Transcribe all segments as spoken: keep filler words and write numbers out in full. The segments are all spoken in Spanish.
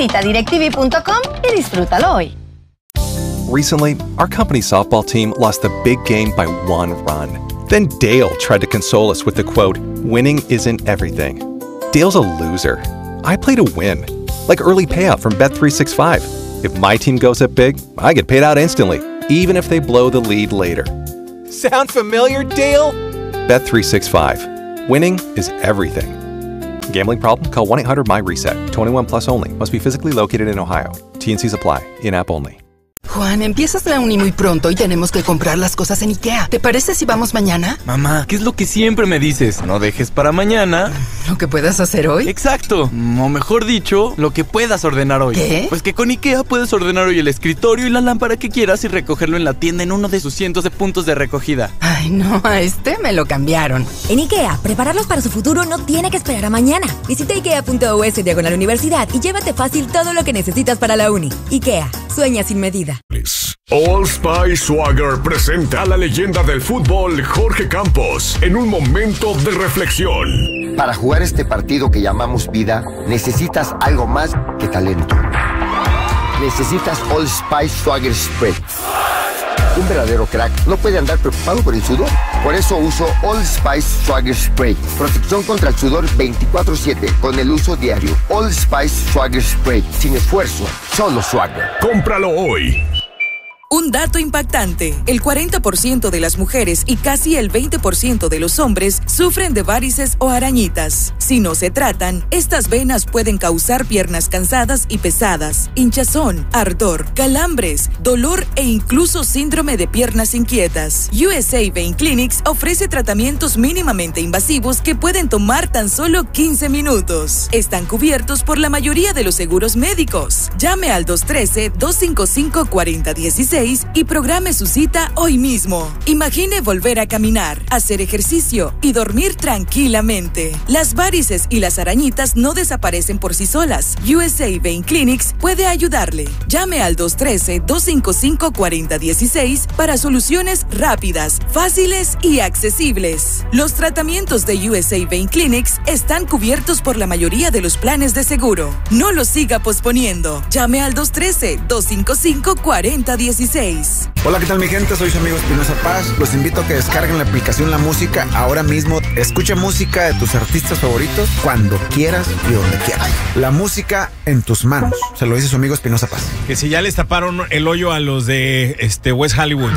Visita directv punto com y disfrútalo hoy. Recently, our company softball team lost the big game by one run. Then Dale tried to console us with the quote, "Winning isn't everything." Dale's a loser. I play to win. Like early payout from Bet three sixty-five. If my team goes up big, I get paid out instantly, even if they blow the lead later. Sound familiar, Dale? Bet three sixty-five. Winning is everything. Gambling problem? Call one eight hundred M Y reset. twenty-one plus only. Must be physically located in Ohio. T N Cs apply. In-app only. Juan, empiezas la uni muy pronto y tenemos que comprar las cosas en IKEA. ¿Te parece si vamos mañana? Mamá, ¿qué es lo que siempre me dices? No dejes para mañana ¿lo que puedas hacer hoy? Exacto, o mejor dicho, lo que puedas ordenar hoy. ¿Qué? Pues que con IKEA puedes ordenar hoy el escritorio y la lámpara que quieras y recogerlo en la tienda en uno de sus cientos de puntos de recogida. Ay, no, a este me lo cambiaron. En IKEA, prepararlos para su futuro no tiene que esperar a mañana. Visita ikea punto u s diagonal universidad y llévate fácil todo lo que necesitas para la uni. IKEA, sueña sin medida. Old Spice Swagger presenta a la leyenda del fútbol Jorge Campos en un momento de reflexión. Para jugar este partido que llamamos vida, necesitas algo más que talento. Necesitas Old Spice Swagger Spray. Un verdadero crack no puede andar preocupado por el sudor. Por eso uso Old Spice Swagger Spray. Protección contra el sudor veinticuatro siete con el uso diario. Old Spice Swagger Spray. Sin esfuerzo, solo Swagger. Cómpralo hoy. Un dato impactante, el cuarenta por ciento de las mujeres y casi el veinte por ciento de los hombres sufren de varices o arañitas. Si no se tratan, estas venas pueden causar piernas cansadas y pesadas, hinchazón, ardor, calambres, dolor e incluso síndrome de piernas inquietas. U S A Vein Clinics ofrece tratamientos mínimamente invasivos que pueden tomar tan solo quince minutos. Están cubiertos por la mayoría de los seguros médicos. Llame al dos uno tres, dos cinco cinco, cuatro cero uno seis y programe su cita hoy mismo. Imagine volver a caminar, hacer ejercicio y dormir tranquilamente. Las varices y las arañitas no desaparecen por sí solas. U S A Vein Clinics puede ayudarle. Llame al dos uno tres, dos cinco cinco, cuatro cero uno seis para soluciones rápidas, fáciles y accesibles. Los tratamientos de U S A Vein Clinics están cubiertos por la mayoría de los planes de seguro. No los siga posponiendo. Llame al dos uno tres, dos cinco cinco, cuatro cero uno seis. Hola, ¿qué tal mi gente? Soy su amigo Espinosa Paz. Los invito a que descarguen la aplicación La Música ahora mismo. Escucha música de tus artistas favoritos cuando quieras y donde quieras. La música en tus manos. Se lo dice su amigo Espinosa Paz. Que si ya les taparon el hoyo a los de este West Hollywood.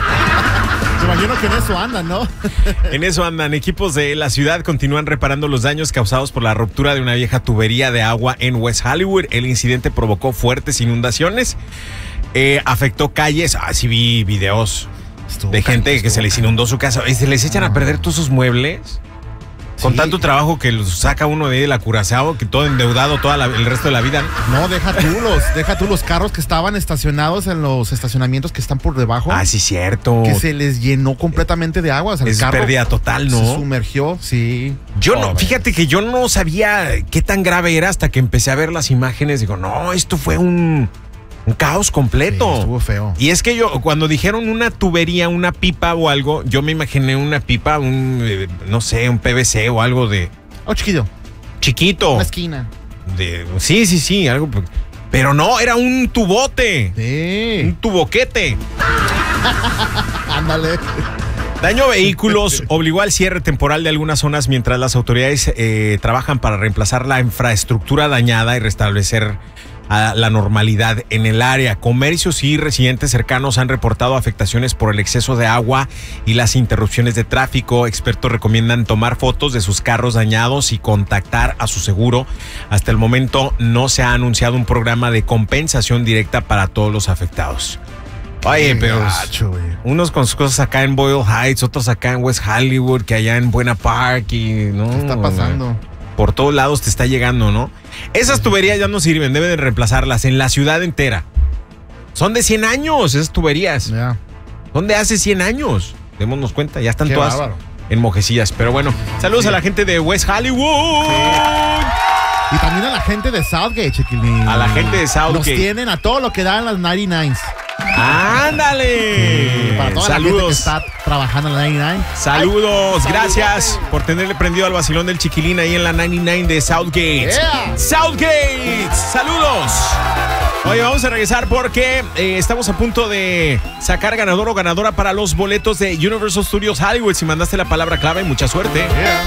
Me imagino que en eso andan, ¿no? En eso andan. Equipos de la ciudad continúan reparando los daños causados por la ruptura de una vieja tubería de agua en West Hollywood. El incidente provocó fuertes inundaciones. Eh, afectó calles. Ah, sí vi videos estuvo de gente que estuvo. se les inundó su casa. Y se les echan a perder todos sus muebles. Con sí. tanto trabajo que los saca uno de la Curazao, que todo endeudado toda la, el resto de la vida. No, deja tú los, deja tú los carros que estaban estacionados en los estacionamientos que están por debajo. Ah, sí, cierto. Que se les llenó completamente de agua. O sea, el es carro pérdida total, ¿no? Se sumergió, sí. Yo oh, no, fíjate que yo no sabía qué tan grave era hasta que empecé a ver las imágenes. Digo, no, esto fue un... Un caos completo. Sí, estuvo feo. Y es que yo, cuando dijeron una tubería, una pipa o algo, yo me imaginé una pipa, un, eh, no sé, un P V C o algo de... Oh, chiquito. Chiquito. Una esquina. De, sí, sí, sí, algo... Pero no, era un tubote. Sí. Un tuboquete. Ándale. Daño a vehículos obligó al cierre temporal de algunas zonas mientras las autoridades eh, trabajan para reemplazar la infraestructura dañada y restablecer a la normalidad en el área. Comercios y residentes cercanos han reportado afectaciones por el exceso de agua y las interrupciones de tráfico. Expertos recomiendan tomar fotos de sus carros dañados y contactar a su seguro. Hasta el momento no se ha anunciado un programa de compensación directa para todos los afectados. Oye, pero gacho, unos con sus cosas acá en Boyle Heights, otros acá en West Hollywood, que allá en Buena Park y no. ¿Qué está pasando? Por todos lados te está llegando, ¿no? Esas tuberías ya no sirven, deben de reemplazarlas en la ciudad entera. Son de cien años esas tuberías. Yeah. Son de hace cien años. Démonos cuenta, ya están Qué todas bárbaro. enmojecidas. Pero bueno, saludos sí. a la gente de West Hollywood. Sí. Y también a la gente de Southgate, chiquilín. A la gente de Southgate. Nos tienen a todo lo que dan las noventa y nueve. ¡Ándale! Para toda Saludos. la gente que está trabajando en la noventa y nueve. Saludos, Ay, gracias saludote. por tenerle prendido al vacilón del Chiquilín ahí en la noventa y nueve de Southgate. Yeah. Southgate, saludos. Oye, vamos a regresar porque eh, estamos a punto de sacar ganador o ganadora para los boletos de Universal Studios Hollywood. Si mandaste la palabra clave, mucha suerte. Yeah.